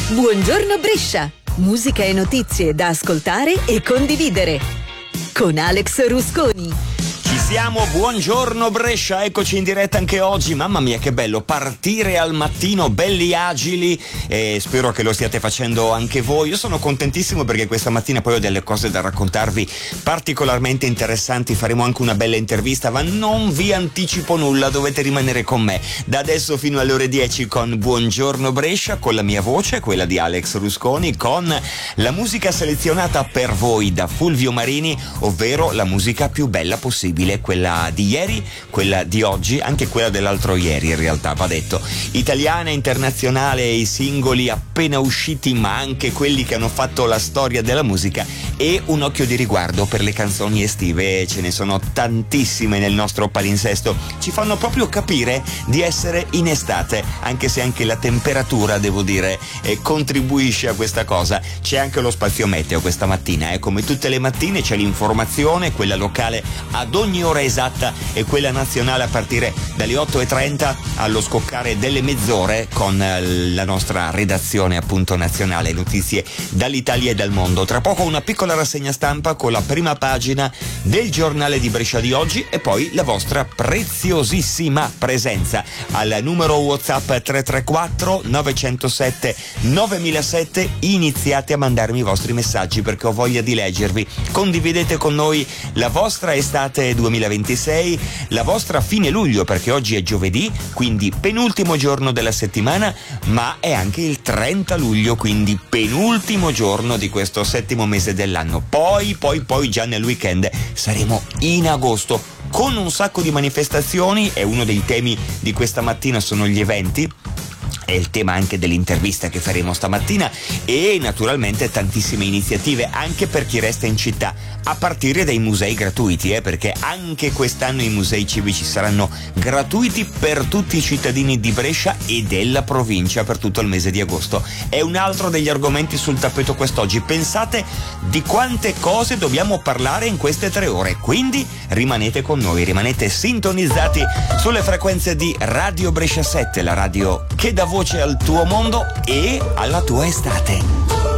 Buongiorno Brescia, musica e notizie da ascoltare e condividere con Alex Rusconi. Ci siamo, buongiorno Brescia, eccoci in diretta anche oggi. Mamma mia che bello partire al mattino belli agili, e spero che lo stiate facendo anche voi. Io sono contentissimo perché questa mattina poi ho delle cose da raccontarvi particolarmente interessanti. Faremo anche una bella intervista, ma non vi anticipo nulla, dovete rimanere con me da adesso fino alle ore 10 con Buongiorno Brescia, con la mia voce, quella di Alex Rusconi, con la musica selezionata per voi da Fulvio Marini, ovvero la musica più bella possibile, quella di ieri, quella di oggi, anche quella dell'altro ieri in realtà, va detto, italiana, internazionale, i singoli appena usciti ma anche quelli che hanno fatto la storia della musica, e un occhio di riguardo per le canzoni estive. Ce ne sono tantissime nel nostro palinsesto, ci fanno proprio capire di essere in estate, anche se anche la temperatura, devo dire, contribuisce a questa cosa. C'è anche lo spazio meteo questa mattina, come tutte le mattine c'è l'informazione, quella locale ad ogni ora esatta e quella nazionale a partire dalle 8:30 allo scoccare delle mezz'ore con la nostra redazione appunto nazionale, notizie dall'Italia e dal mondo. Tra poco una piccola rassegna stampa con la prima pagina del giornale di Brescia di oggi e poi la vostra preziosissima presenza al numero WhatsApp 334 907 9007. Iniziate a mandarmi i vostri messaggi perché ho voglia di leggervi. Condividete con noi la vostra estate 2026, la vostra fine luglio, perché oggi è giovedì, quindi penultimo giorno della settimana, ma è anche il 30 luglio, quindi penultimo giorno di questo settimo mese dell'anno. Poi già nel weekend saremo in agosto con un sacco di manifestazioni, e uno dei temi di questa mattina sono gli eventi. È il tema anche dell'intervista che faremo stamattina, e naturalmente tantissime iniziative anche per chi resta in città, a partire dai musei gratuiti, perché anche quest'anno i musei civici saranno gratuiti per tutti i cittadini di Brescia e della provincia per tutto il mese di agosto. È un altro degli argomenti sul tappeto quest'oggi. Pensate di quante cose dobbiamo parlare in queste 3 ore, quindi rimanete con noi, rimanete sintonizzati sulle frequenze di Radio Brescia 7, la radio che dà voce al tuo mondo e alla tua estate.